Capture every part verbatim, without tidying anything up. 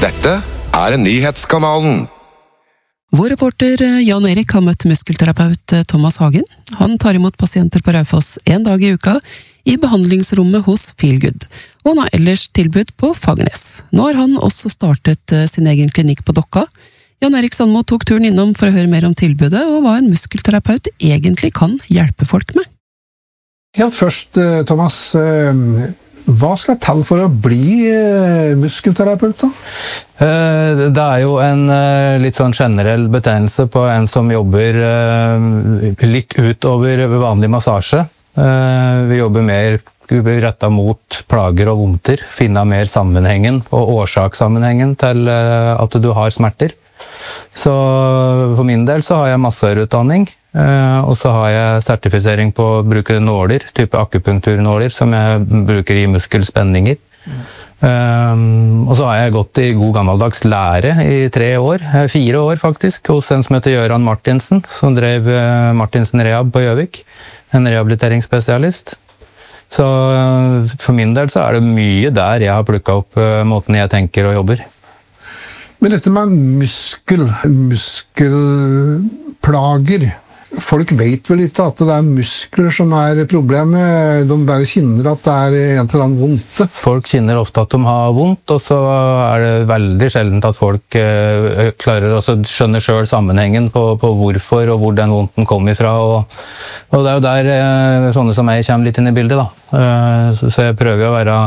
Dette er Nyhetskanalen. Vår reporter Jan Erik har møtt muskelterapeut Thomas Hagen. Han tar imot pasienter på Raufoss en dag i uka i behandlingsrommet hos Feelgood, og han har ellers tilbud på Fagernes. Nå har han også startet sin egen klinikk på Dokka. Jan Erik Sandmo tok turen innom for å høre mer om tilbudet, og hva en muskelterapeut egentlig kan hjelpe folk med. Helt først, Thomas, hva skal til for å bli muskelterapeut da? Det er jo en litt sånn generell betegnelse på en som jobber litt utover vanlig massasje. Vi jobber mer rettet mot plager og vondter, finne mer sammenhengen og årsakssammenhengen til at du har smerter. Så for min del så har jeg massørutdanning, og så har jeg sertifisering på å bruke nåler, type akupunkturnåler, som jeg bruker i muskelspenninger. Um, og så har jeg gått i god gammeldags lære i tre år, fire år faktisk, hos en som heter Jøran Martinsen, som drev Martinsen Rehab på Gjøvik, en rehabiliteringsspesialist. Så for min del så er det mye der jeg har plukket opp måten jeg tenker og jobber. Men dette med muskel, muskelplager, folk vet vel ikke at det er muskler som er problemet, de bare kjenner at det er en eller annen vondt. Folk kjenner ofte at de har vondt, og så er det veldig sjeldent at folk uh, klarer å skjønne selv sammenhengen på, på hvorfor og hvor den vondten kommer ifra, og, og det er jo der uh, sånne som jeg kommer litt inn i bildet da. Uh, så, så jeg prøver å være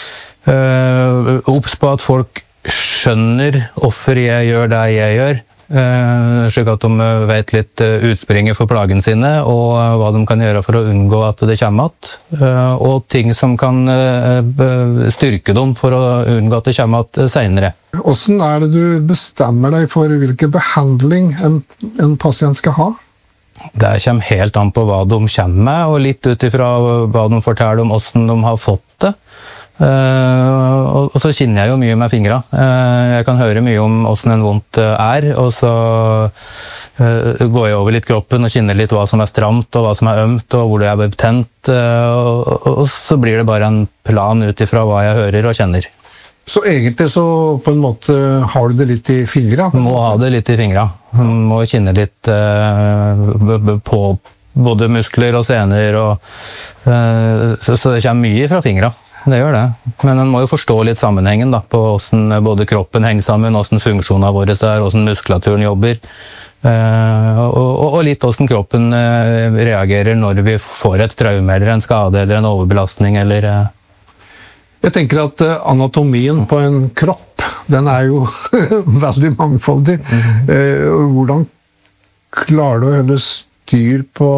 uh, obs på at folk skjønner hvorfor jeg gjør det jeg gjør, uh, slik at de vet litt uh, utspringet for plagen sine, og uh, hva de kan gjøre for å unngå at det kommer att, uh, og ting som kan uh, styrke dem for å unngå at det kommer att senere. Hvordan er det du bestemmer deg for hvilken behandling en, en pasient skal ha? Det kommer helt an på hva de kommer med, og litt ut ifra hva de forteller om hvordan de har fått det. Uh, og, og så kjenner jeg jo mye med fingra. Uh, jeg kan høre mye om hvordan en vondt er, og så uh, går jeg over litt kroppen og kjenner litt hva som er stramt og hva som er ømt og hvor det er betent, uh, og, og så blir det bare en plan ut ifra hva jeg hører og kjenner. Så egentlig så på en måte har du det litt i fingra? Må ha det litt i fingra. Må kjenne litt uh, på både muskler og sener, og, uh, så, så det kommer mye fra fingra. Det gjør det, men en må jo forstå litt sammenhengen da, på hvordan både kroppen henger sammen, hvordan funksjonene våre er, hvordan muskulaturen jobber, uh, og, og litt hvordan kroppen uh, reagerer når vi får et traume, eller en skade, eller en overbelastning, eller... Uh... Jeg tenker at uh, anatomien på en kropp, den er jo veldig mangfoldig. Mm-hmm. uh, hvordan klarer du å holde styr på...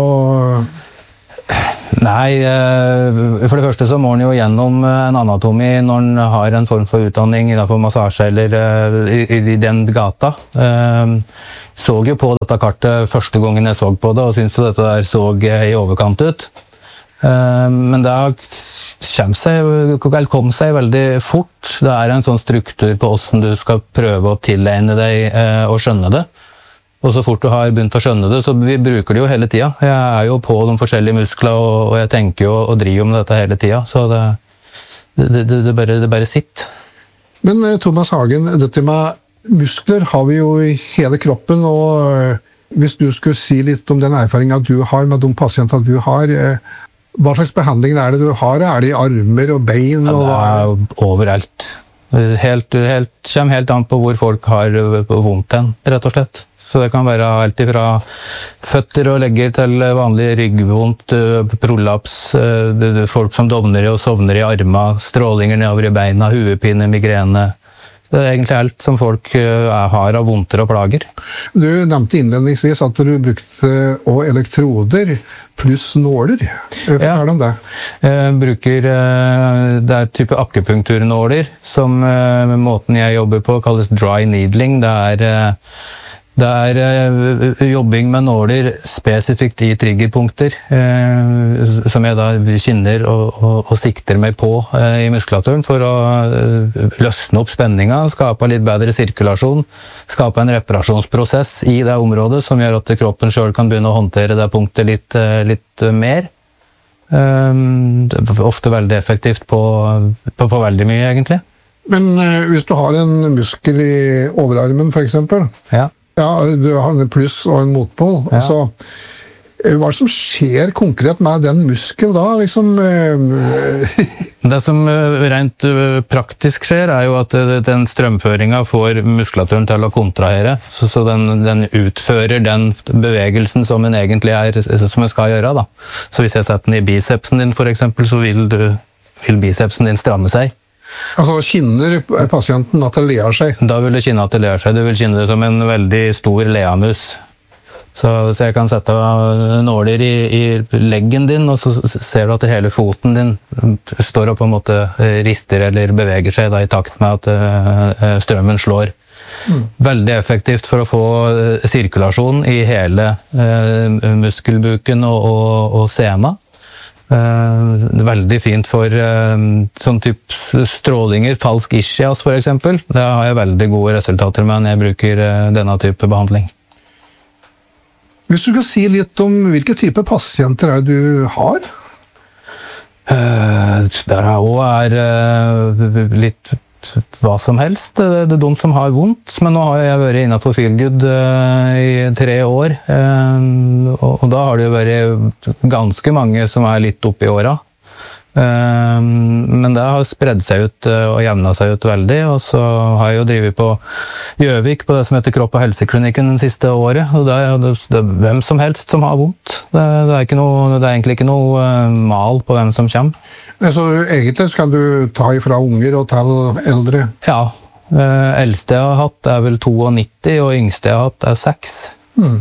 Nei, for det første så må en jo gjennom en anatomi når en har en form for utdanning innenfor massasje eller i, i den gata. Så jo på dette kartet første gangen jeg så på det, og syntes jo dette der så i overkant ut. Men det kom seg, kom seg veldig fort. Det er en sånn struktur på hvordan du skal prøve å tilegne deg og skjønne det. Og så fort du har begynt å skjønne det, så vi bruker det jo hele tiden. Jeg er jo på de forskjellige muskler, og, og jeg tenker jo og driver med dette hele tiden. Så det, det, det, det, bare, det bare sitter. Men Thomas Hagen, dette med muskler har vi jo i hele kroppen, og hvis du skulle si litt om den erfaringen du har med de pasienter du har, hva slags behandling er det du har? Er det i armer og bein? Ja, det er jo overalt. Helt, helt, kommer helt an på hvor folk har vondt hen, rett og slett. Så det kan være alt fra føtter og legger til vanlig ryggvondt, prolaps, folk som dovner og sovner i armer, strålinger nedover i beina, huepine, migrene. Det er egentlig alt som folk har av vondter og plager. Du nevnte innledningsvis at du brukte også elektroder pluss nåler. Fortell ja. om det. Jeg bruker, det er type akupunkturnåler, som måten jeg jobber på kalles dry needling. Det er Det er jobbing med nåler spesifikt i triggerpunkter, eh, som jeg da kjenner og, og, og sikter meg på eh, i muskulaturen for å eh, løsne opp spenninga, skape litt bedre sirkulasjon, skape en reparasjonsprosess i det området som gjør at kroppen selv kan begynne å håndtere det punktet litt, litt mer. Eh, det er ofte veldig effektivt på, på, på veldig mye, egentlig. Men eh, hvis du har en muskel i overarmen, for eksempel, Ja. ja, du har en pluss og en motpol, Ja. så eh, hva er det som skjer konkret med den muskel da, liksom? Eh, Det som eh, rent eh, praktisk skjer, er jo at eh, den strømføringen får muskulaturen til å kontrahere, så, så den, den utfører den bevegelsen som den egentlig er, som den skal gjøre. Da. Så hvis jeg setter den i bicepsen din, for eksempel, så vil, du, vil bicepsen din stramme seg. altså, kjenner pasienten at det ler seg? Da vil det kjenne at det ler seg. Du vil kjenne det som en veldig stor leamus. Så, så jeg kan sette nåler i, i leggen din, og så ser du at hele foten din står og på en måte rister eller beveger seg da, i takt med at uh, strømmen slår. Mm. Veldig effektivt for å få uh, sirkulasjon i hele uh, muskelbuken og, og, og sena. Uh, veldig fint for uh, sånn type strålinger, falsk ischias for eksempel. Det har jeg veldig gode resultater med når jeg bruker uh, denne type behandling. Hvis du kan si litt om hvilke type pasienter er det du har? Uh, der også er uh, litt hva som helst. Det er de som har vondt, men nå har jeg vært innenfor Feelgood uh, i tre år, uh, og, og da har det jo vært ganske mange som er litt oppe i åra. Uh, men det har spredd seg ut uh, og jevnet seg ut veldig, og så har jeg jo drivet på Gjøvik på det som heter Kropp- og helseklinikken den siste året, og det er, det, det er hvem som helst som har vondt. Det, det, er, ikke noe, det er egentlig ikke noe uh, mal på hvem som kommer. Så egentlig skal du ta ifra unger og til eldre? Ja, uh, eldste jeg har hatt er vel nittito, og yngste jeg har hatt er seks. Hmm.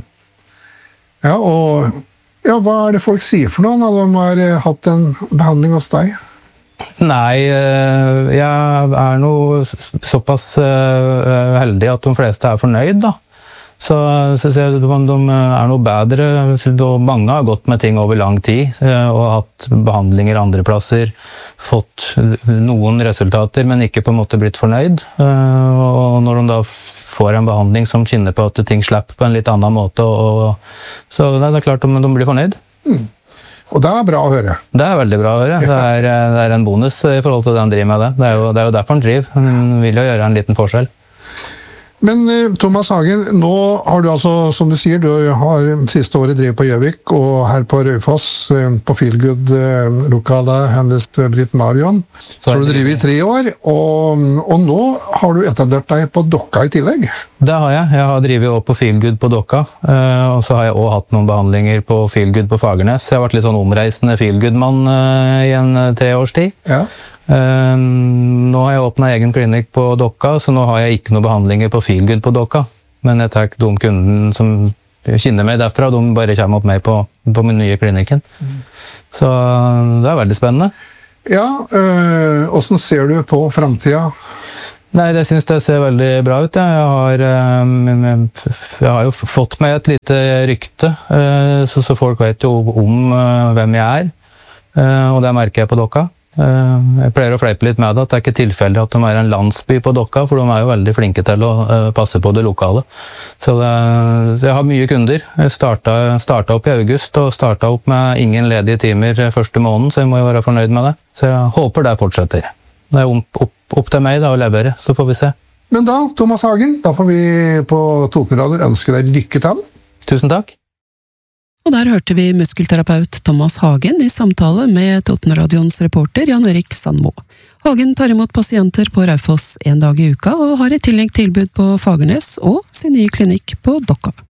Ja, og ja, hva er det folk sier for noe når de har hatt en behandling hos deg? Nei, jeg er nå såpass heldig at de fleste er fornøyd, da. Så, så ser du om de er noe bedre. Mange har gått med ting over lang tid og hatt behandlinger andre plasser, fått noen resultater, men ikke på en måte blitt fornøyd. Og når de da får en behandling som kjenner på at ting slipper på en litt annen måte, og, så det er klart om de blir fornøyd. Mm. Og det er bra å høre. Det er veldig bra å høre. Det er, det er en bonus i forhold til det han driver med det. Det er jo, det er jo derfor han driver. Han vil jo gjøre en liten forskjell. Men Thomas Hagen, nå har du altså, som du sier, du har siste året drevet på Gjøvik, og her på Raufoss, på Feelgood-lokalet hennes Britt Marion, så har du drevet i tre år, og, og nå har du etablert deg på Dokka i tillegg. Det har jeg. Jeg har drevet også på Feelgood på Dokka, og så har jeg også hatt noen behandlinger på Feelgood på Fagernes. Jeg har vært litt sånn omreisende Feelgood-mann i en tre års tid. Ja. Uh, nå har jeg åpnet egen klinikk på Dokka, så nå har jeg ikke noen behandlinger på Feelgood på Dokka. Men jeg tar de kunden som kjenner meg derfra, de bare kommer opp meg på, på min nye klinikken. Mm. Så det er veldig spennende. Ja, øh, hvordan ser du på fremtiden? Nei, jeg synes det ser veldig bra ut. Ja. Jeg, har, jeg har jo fått meg et lite rykte, så, så folk vet jo om hvem jeg er, og det merker jeg på Dokka. Jeg pleier å fleipe litt med det, at det er ikke tilfeldig at de er en landsby på Dokka, for de er jo veldig flinke til å passe på det lokale. Så, det, så jeg har mye kunder. Jeg startet, startet opp i august, og startet opp med ingen ledige timer første måneden, så jeg må jo være fornøyd med det. Så jeg håper det fortsetter. Det er opp, opp, opp til meg da, å levere, så får vi se. Men da, Thomas Hagen, da får vi på Totenradio ønske deg lykke til. Tusen takk. Og der hørte vi muskelterapeut Thomas Hagen i samtale med Totenradions reporter Jan Erik Sandmo. Hagen tar imot pasienter på Raufoss en dag i uka, og har i tillegg tilbud på Fagernes og sin nye klinikk på Dokka.